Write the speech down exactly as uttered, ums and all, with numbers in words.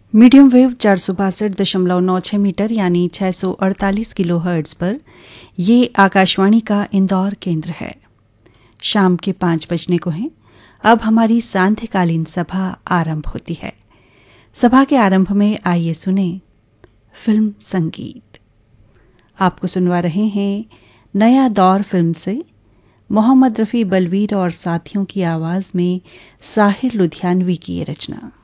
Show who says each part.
Speaker 1: Medium wave चार सौ बासठ दशमलव नौ छः मीटर यानी छः सौ अड़तालीस किलो हर्ट्ज पर ये आकाशवाणी का इंदौर केंद्र है। शाम के पाँच बजने को हैं। अब हमारी सांध्यकालीन सभा आरंभ होती है। सभा के आरंभ में आइए सुने फिल्म संगीत। आपको सुनवा रहे हैं नया दौर फिल्म से मोहम्मद रफ़ी बलवीर और साथियों की आवाज़ में साहिर लुधियानवी की ये रचना।